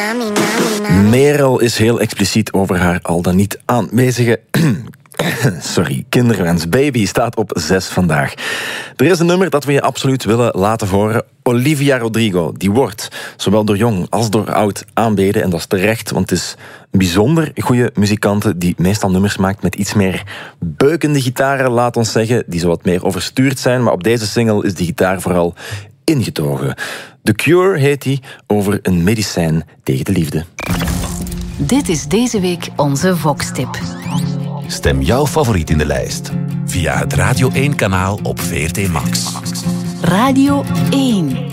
Merel is heel expliciet over haar al dan niet aanwezige kinderwens. Baby staat op 6 vandaag. Er is een nummer dat we je absoluut willen laten horen. Olivia Rodrigo, die wordt zowel door jong als door oud aanbeden. En dat is terecht, want het is een bijzonder goede muzikante die meestal nummers maakt met iets meer beukende gitaren, laat ons zeggen, die zo wat meer overstuurd zijn. Maar op deze single is die gitaar vooral ingetogen. The Cure heet die, over een medicijn tegen de liefde. Dit is deze week onze Vox-tip. Stem jouw favoriet in de lijst via het Radio 1-kanaal op VRT Max. Radio 1.